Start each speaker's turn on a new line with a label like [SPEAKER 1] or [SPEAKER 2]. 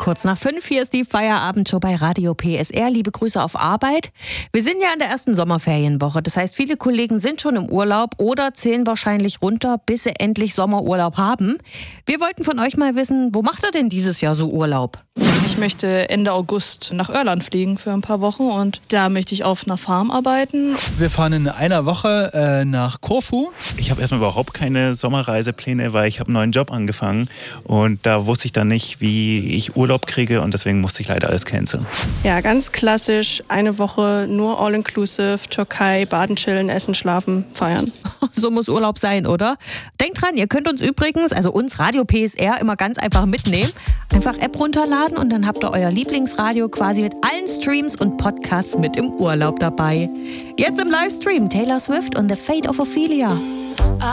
[SPEAKER 1] Kurz nach 5, hier ist die Feierabendshow bei Radio PSR. Liebe Grüße auf Arbeit. Wir sind ja in der ersten Sommerferienwoche. Das heißt, viele Kollegen sind schon im Urlaub oder zählen wahrscheinlich runter, bis sie endlich Sommerurlaub haben. Wir wollten von euch mal wissen, wo macht ihr denn dieses Jahr so Urlaub?
[SPEAKER 2] Ich möchte Ende August nach Irland fliegen für ein paar Wochen und da möchte ich auf einer Farm arbeiten.
[SPEAKER 3] Wir fahren in einer Woche nach Korfu.
[SPEAKER 4] Ich habe erstmal überhaupt keine Sommerreisepläne, weil ich habe einen neuen Job angefangen und da wusste ich dann nicht, wie ich Urlaub kriege und deswegen musste ich leider alles canceln.
[SPEAKER 5] Ja, ganz klassisch, eine Woche nur all-inclusive, Türkei, baden, chillen, essen, schlafen, feiern.
[SPEAKER 1] So muss Urlaub sein, oder? Denkt dran, ihr könnt uns übrigens, also uns Radio PSR, immer ganz einfach mitnehmen. Einfach App runterladen und dann habt ihr euer Lieblingsradio quasi mit allen Streams und Podcasts mit im Urlaub dabei. Jetzt im Livestream Taylor Swift und The Fate of Ophelia.